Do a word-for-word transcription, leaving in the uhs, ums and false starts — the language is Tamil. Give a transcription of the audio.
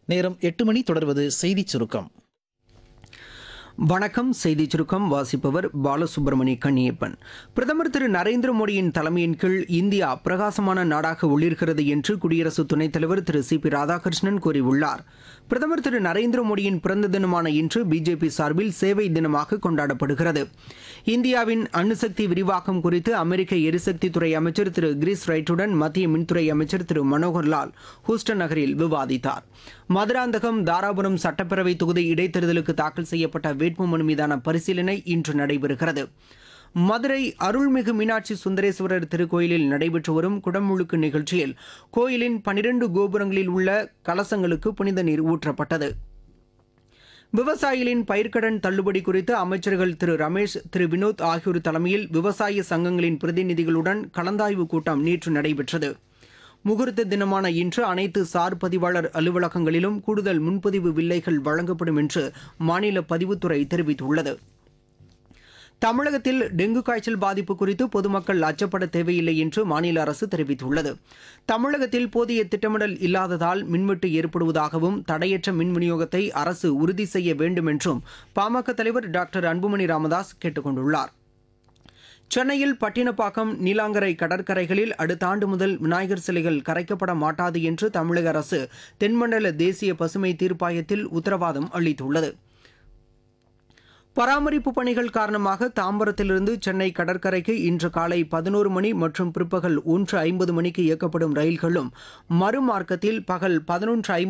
நேரம் எட்டு மணி. தொடர்வது செய்திச் சுருக்கம். வணக்கம். செய்தி சுருக்கம் வாசிப்பவர் பாலசுப்ரமணி கண்ணியப்பன். பிரதமர் திரு நரேந்திர மோடியின் தலைமையின் கீழ் இந்தியா பிரகாசமான நாடாக ஒளிர்கிறது என்று குடியரசு துணைத் தலைவர் திரு சி பி ராதாகிருஷ்ணன் கூறியுள்ளார். பிரதமர் திரு நரேந்திர மோடியின் பிறந்த தினமான இன்று பிஜேபி சார்பில் சேவை தினமாக கொண்டாடப்படுகிறது. இந்தியாவின் அணுசக்தி விரிவாக்கம் குறித்து அமெரிக்க எரிசக்தி துறை அமைச்சர் திரு கிரிஸ் ரைட்டுடன் மத்திய மின்துறை அமைச்சர் திரு மனோகர் லால் ஹூஸ்டன் நகரில் விவாதித்தார். மதுராந்தகம் தாராபுரம் சட்டப்பேரவை தொகுதி இடைத்தேர்தலுக்கு தாக்கல் செய்யப்பட்ட வேட்புமனு மீதான பரிசீலனை இன்று நடைபெறுகிறது. மதுரை அருள்மிகு மீனாட்சி சுந்தரேஸ்வரர் திருக்கோயிலில் நடைபெற்று வரும் குடமுழுக்கு நிகழ்ச்சியில் கோயிலின் பனிரண்டு கோபுரங்களில் உள்ள கலசங்களுக்கு புனித நீர் ஊற்றப்பட்டது. விவசாயிகளின் பயிர்க்கடன் தள்ளுபடி குறித்து அமைச்சர்கள் திரு ரமேஷ், திரு வினோத் ஆகியோர் தலைமையில் விவசாய சங்கங்களின் பிரதிநிதிகளுடன் கலந்தாய்வு கூட்டம் நேற்று நடைபெற்றது. முகூர்த்த தினமான இன்று அனைத்து சார் பதிவாளர் அலுவலகங்களிலும் கூடுதல் முன்பதிவு வில்லைகள் வழங்கப்படும் என்று மாநில பதிவுத்துறை தெரிவித்துள்ளது. தமிழகத்தில் டெங்கு காய்ச்சல் பாதிப்பு குறித்து பொதுமக்கள் அச்சப்பட தேவையில்லை என்று மாநில அரசு தெரிவித்துள்ளது. தமிழகத்தில் போதிய திட்டமிடல் இல்லாததால் மின்வெட்டு ஏற்படுவதாகவும் தடையற்ற மின் விநியோகத்தை அரசு உறுதி செய்ய வேண்டும் என்றும் பாமக தலைவர் டாக்டர் அன்புமணி ராமதாஸ் கேட்டுக் கொண்டுள்ளார். சென்னையில் பட்டினப்பாக்கம், நீலாங்கரை கடற்கரைகளில் அடுத்த ஆண்டு முதல் விநாயகர் சிலைகள் கரைக்கப்பட மாட்டாது என்று தமிழக அரசு தென்மண்டல தேசிய பசுமை தீர்ப்பாயத்தில் உத்தரவாதம் அளித்துள்ளது. பராமரிப்பு பணிகள் காரணமாக தாம்பரத்திலிருந்து சென்னை கடற்கரைக்கு இன்று காலை பதினோரு மணி மற்றும் பிற்பகல் ஒன்று ஐம்பது மணிக்கு இயக்கப்படும் ரயில்களும் மறுமார்க்கத்தில் பகல் பதினொன்று